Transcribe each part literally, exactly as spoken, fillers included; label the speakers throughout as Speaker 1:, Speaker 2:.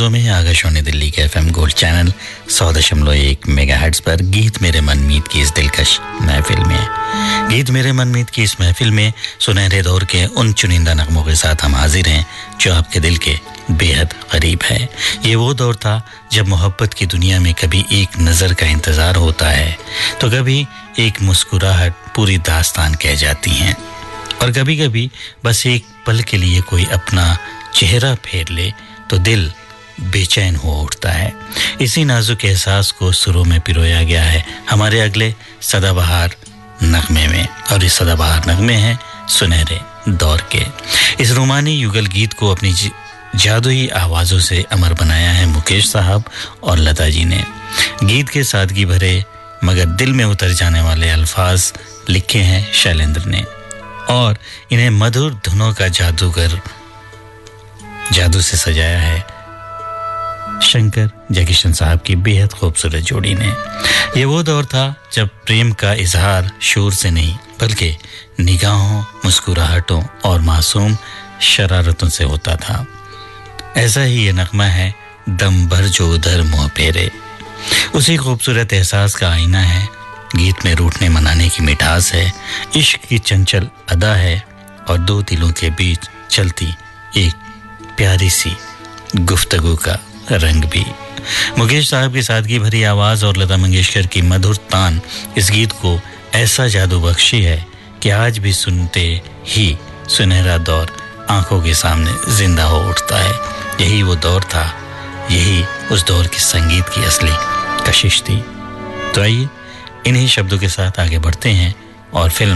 Speaker 1: आवाज़ों में आकाशवाणी दिल्ली के एफएम गोल्ड चैनल सौ दशमलव एक मेगाहर्ट्ज़ पर गीत मेरे मनमीत की इस दिलकश महफिल में गीत मेरे मनमीत की इस महफिल में सुनहरे दौर के उन चुनिंदा नगमों के साथ हम हाजिर हैं जो आपके दिल के बेहद करीब है। ये वो दौर था जब मोहब्बत की दुनिया में कभी एक नज़र का इंतज़ार होता है तो कभी एक मुस्कुराहट पूरी दास्तान कह जाती हैं और कभी कभी बस एक पल के लिए कोई अपना चेहरा फेर ले तो दिल बेचैन हो उठता है। इसी नाजुक एहसास को सुरों में पिरोया गया है हमारे अगले सदाबहार नगमे में और इस सदाबहार नगमे हैं सुनहरे दौर के। इस रोमानी युगल गीत को अपनी जादुई आवाज़ों से अमर बनाया है मुकेश साहब और लता जी ने। गीत के सादगी भरे मगर दिल में उतर जाने वाले अल्फाज लिखे हैं शैलेंद्र ने और इन्हें मधुर धुनों का जादूगर जादू से सजाया है शंकर जयकिशन साहब की बेहद खूबसूरत जोड़ी ने। ये वो दौर था जब प्रेम का इजहार शोर से नहीं बल्कि निगाहों, मुस्कुराहटों और मासूम शरारतों से होता था। ऐसा ही ये नगमा है दम भर जो उधर मुँह फेरे। उसी खूबसूरत एहसास का आईना है। गीत में रूठने मनाने की मिठास है, इश्क की चंचल अदा है और दो दिलों के बीच चलती एक प्यारी सी गुफ्तगू का रंग भी। मुकेश साहब की सादगी भरी आवाज़ और लता मंगेशकर की मधुर तान इस गीत को ऐसा जादू बख्शी है कि आज भी सुनते ही सुनहरा दौर आंखों के सामने जिंदा हो उठता है। यही वो दौर था, यही उस दौर के संगीत की असली कशिश थी। तो आइए इन्हीं शब्दों के साथ आगे बढ़ते हैं और फिल्म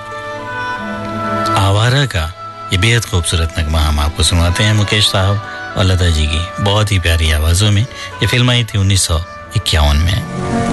Speaker 1: आवारा का ये बेहद खूबसूरत नगमा हम आपको सुनाते हैं मुकेश साहब और लता जी की बहुत ही प्यारी आवाज़ों में। ये फिल्म आई थी उन्नीस सौ इक्यावन में।